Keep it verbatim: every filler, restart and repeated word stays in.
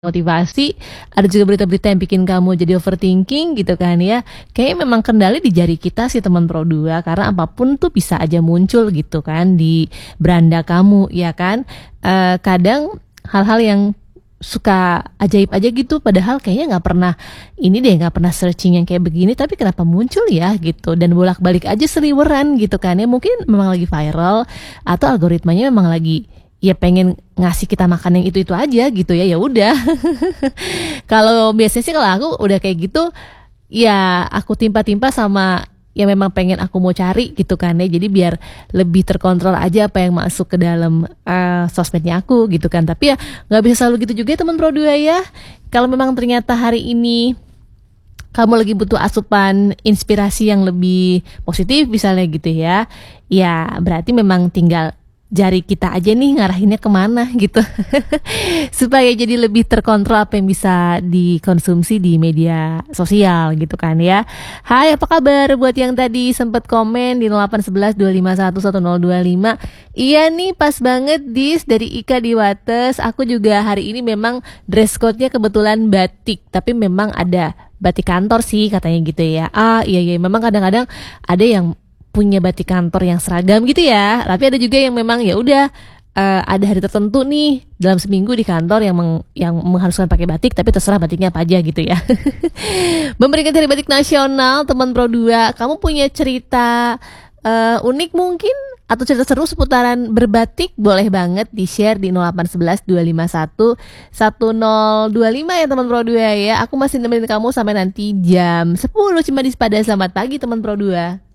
Motivasi, ada juga berita-berita yang bikin kamu jadi overthinking gitu kan ya. Kayaknya memang kendali di jari kita sih teman Pro dua, karena apapun tuh bisa aja muncul gitu kan di beranda kamu, ya kan. Eee, kadang hal-hal yang suka ajaib aja gitu, padahal kayaknya nggak pernah ini deh, nggak pernah searching yang kayak begini, tapi kenapa muncul ya gitu, dan bolak-balik aja seliweran gitu kan ya. Mungkin memang lagi viral atau algoritmanya memang lagi ya pengen ngasih kita makan yang itu-itu aja gitu ya, ya udah. Kalau biasanya sih kalau aku udah kayak gitu, ya aku timpa-timpa sama yang memang pengen aku mau cari gitu kan ya. Jadi biar lebih terkontrol aja apa yang masuk ke dalam uh, sosmednya aku gitu kan. Tapi ya nggak bisa selalu gitu juga ya teman Pro dua ya. Kalau memang ternyata hari ini kamu lagi butuh asupan inspirasi yang lebih positif misalnya gitu ya, ya berarti memang tinggal jari kita aja nih ngarahinnya kemana gitu. Supaya jadi lebih terkontrol apa yang bisa dikonsumsi di media sosial gitu kan ya. Hai, apa kabar buat yang tadi sempat komen di nol delapan satu satu dua lima satu satu nol dua lima. Iya nih, pas banget Dis dari Ika di Wates. Aku juga hari ini memang dress code-nya kebetulan batik, tapi memang ada batik kantor sih katanya gitu ya. Ah iya iya, memang kadang-kadang ada yang punya batik kantor yang seragam gitu ya. Tapi ada juga yang memang ya udah uh, ada hari tertentu nih dalam seminggu di kantor yang meng, yang mengharuskan pakai batik, tapi terserah batiknya apa aja gitu ya. Memberikan Hari Batik Nasional, teman Pro dua, kamu punya cerita uh, unik mungkin atau cerita seru seputaran berbatik, boleh banget di-share di nol delapan satu satu dua lima satu satu nol dua lima ya teman Pro dua ya. Aku masih nemenin kamu sampai nanti jam sepuluh cuma di Sepada. Selamat pagi teman Pro dua.